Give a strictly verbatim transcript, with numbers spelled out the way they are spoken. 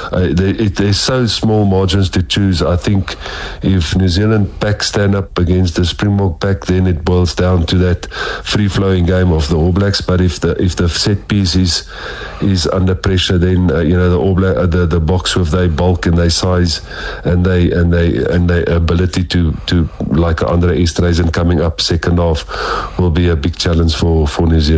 uh, they, it, there's so small margins to choose. I think if New Zealand pack stand up against the Springbok pack, then it boils down to that free-flowing game of the All Blacks. But if the if the set piece is is under pressure, then uh, you know the All Black, uh, the the box with their bulk and their size and they and they and their ability to to like Andre Esterhuizen coming up second half will be a big challenge for for New Zealand.